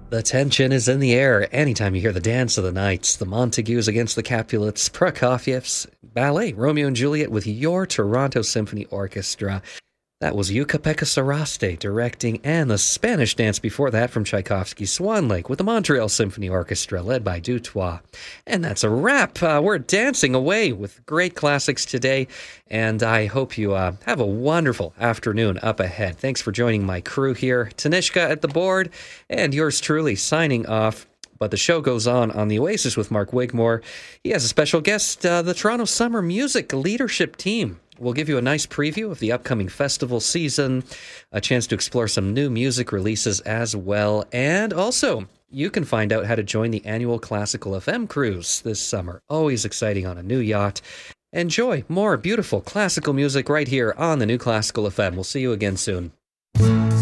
The tension is in the air anytime you hear the Dance of the Nights, the Montagues against the Capulets, Prokofiev's ballet, Romeo and Juliet with your Toronto Symphony Orchestra. That was Yuka-Pekka Saraste directing, and the Spanish dance before that from Tchaikovsky's Swan Lake with the Montreal Symphony Orchestra led by Dutoit. And that's a wrap. We're dancing away with great classics today, and I hope you have a wonderful afternoon up ahead. Thanks for joining my crew here. Tanishka at the board, and yours truly signing off. But the show goes on the Oasis with Mark Wigmore. He has a special guest, the Toronto Summer Music Leadership Team. We'll give you a nice preview of the upcoming festival season, a chance to explore some new music releases as well, and also you can find out how to join the annual Classical FM cruise this summer. Always exciting on a new yacht. Enjoy more beautiful classical music right here on the New Classical FM. We'll see you again soon.